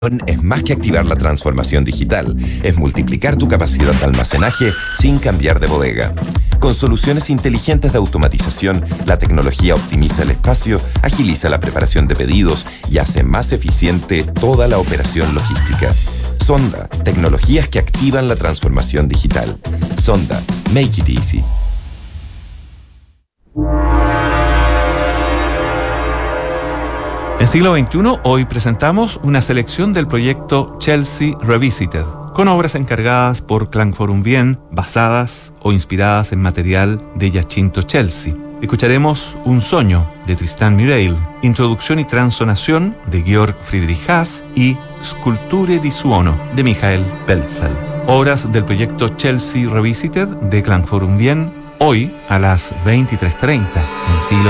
Es más que activar la transformación digital, es multiplicar tu capacidad de almacenaje sin cambiar de bodega. Con soluciones inteligentes de automatización, la tecnología optimiza el espacio, agiliza la preparación de pedidos y hace más eficiente toda la operación logística. Sonda, tecnologías que activan la transformación digital. Sonda, make it easy. En siglo XXI, hoy presentamos una selección del proyecto Chelsea Revisited, con obras encargadas por Klangforum Wien, basadas o inspiradas en material de Giacinto Chelsea. Escucharemos Un sueño, de Tristan Murail, Introducción y Transonación, de Georg Friedrich Haas, y Sculture di Suono, de Michael Pelzel. Obras del proyecto Chelsea Revisited de Klangforum Wien, hoy a las 23:30 en siglo